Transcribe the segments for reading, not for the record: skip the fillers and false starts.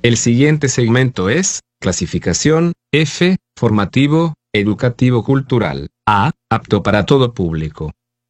El siguiente segmento es clasificación F, formativo, educativo cultural. A, apto para todo público.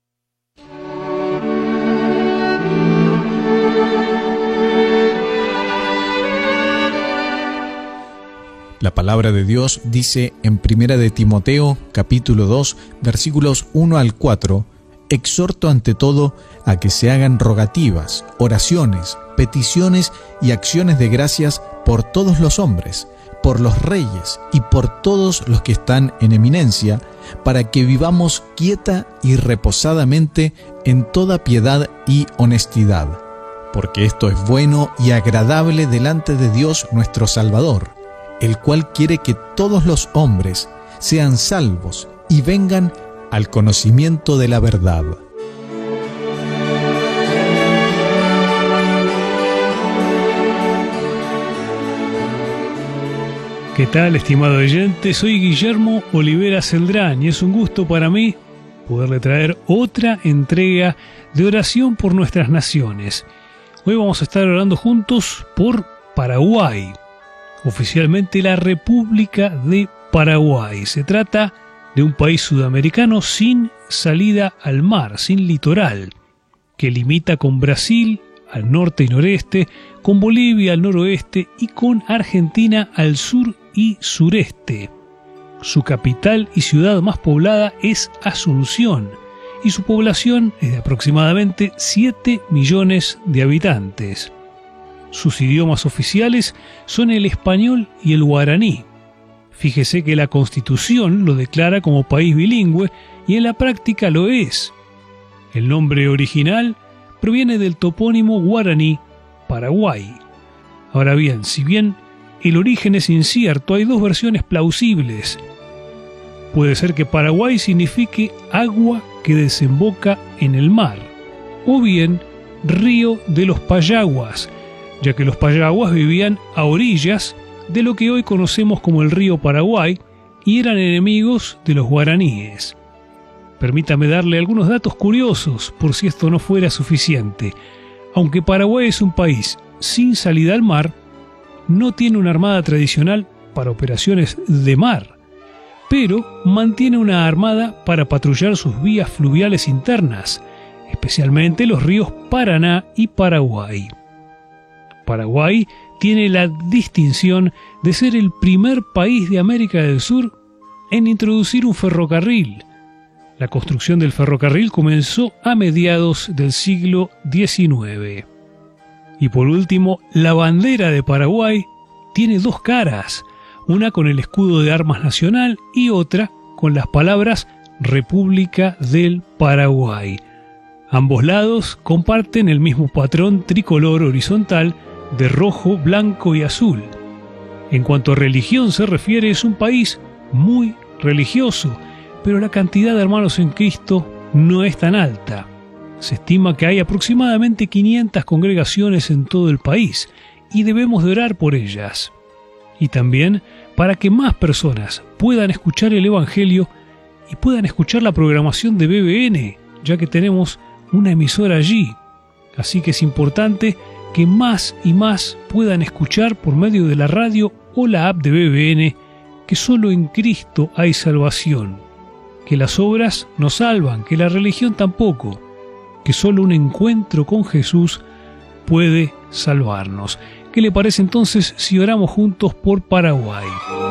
La palabra de Dios dice en 1 de Timoteo, capítulo 2, versículos 1 al 4, exhorto ante todo a que se hagan rogativas, oraciones, peticiones y acciones de gracias por todos los hombres, por los reyes y por todos los que están en eminencia, para que vivamos quieta y reposadamente en toda piedad y honestidad, porque esto es bueno y agradable delante de Dios nuestro Salvador, el cual quiere que todos los hombres sean salvos y vengan al conocimiento de la verdad. ¿Qué tal, estimado oyente? Soy Guillermo Olivera Celdrán y es un gusto para mí poderle traer otra entrega de oración por nuestras naciones. Hoy vamos a estar orando juntos por Paraguay, oficialmente la República de Paraguay. Se trata de un país sudamericano sin salida al mar, sin litoral, que limita con Brasil al norte y noreste, con Bolivia al noroeste y con Argentina al sur y sureste. Su capital y ciudad más poblada es Asunción y su población es de aproximadamente 7 millones de habitantes. Sus idiomas oficiales son el español y el guaraní. Fíjese que la Constitución lo declara como país bilingüe y en la práctica lo es. El nombre original proviene del topónimo guaraní Paraguay. Ahora bien, si bien el origen es incierto, hay dos versiones plausibles. Puede ser que Paraguay signifique agua que desemboca en el mar, o bien río de los Payaguas, ya que los Payaguas vivían a orillas de lo que hoy conocemos como el río Paraguay y eran enemigos de los guaraníes. Permítame darle algunos datos curiosos por si esto no fuera suficiente. Aunque Paraguay es un país sin salida al mar, no tiene una armada tradicional para operaciones de mar, pero mantiene una armada para patrullar sus vías fluviales internas, especialmente los ríos Paraná y Paraguay. Paraguay tiene la distinción de ser el primer país de América del Sur en introducir un ferrocarril. La construcción del ferrocarril comenzó a mediados del siglo XIX. Y por último, la bandera de Paraguay tiene dos caras, una con el escudo de armas nacional y otra con las palabras República del Paraguay. Ambos lados comparten el mismo patrón tricolor horizontal de rojo, blanco y azul. En cuanto a religión se refiere, es un país muy religioso, pero la cantidad de hermanos en Cristo no es tan alta. Se estima que hay aproximadamente 500 congregaciones en todo el país y debemos de orar por ellas. Y también para que más personas puedan escuchar el Evangelio y puedan escuchar la programación de BBN, ya que tenemos una emisora allí. Así que es importante que más y más puedan escuchar por medio de la radio o la app de BBN que solo en Cristo hay salvación, que las obras no salvan, que la religión tampoco, que solo un encuentro con Jesús puede salvarnos. ¿Qué le parece entonces si oramos juntos por Paraguay?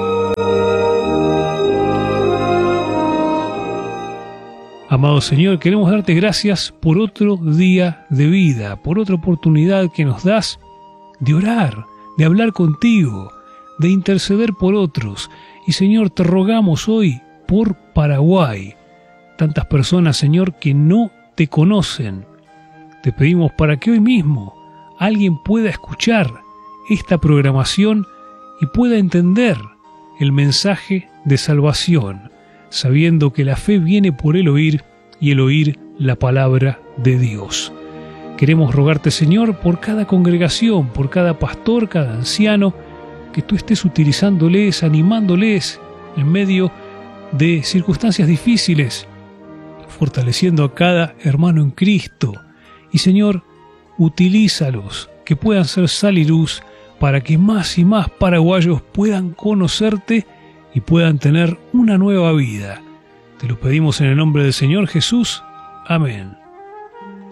Amado Señor, queremos darte gracias por otro día de vida, por otra oportunidad que nos das de orar, de hablar contigo, de interceder por otros. Y Señor, te rogamos hoy por Paraguay. Tantas personas, Señor, que no te conocen. Te pedimos para que hoy mismo alguien pueda escuchar esta programación y pueda entender el mensaje de salvación, sabiendo que la fe viene por el oír y el oír la palabra de Dios. Queremos rogarte, Señor, por cada congregación, por cada pastor, cada anciano, que tú estés utilizándoles, animándoles en medio de circunstancias difíciles, fortaleciendo a cada hermano en Cristo. Y, Señor, utilízalos, que puedan ser sal y luz para que más y más paraguayos puedan conocerte y puedan tener una nueva vida. Te lo pedimos en el nombre del Señor Jesús. Amén.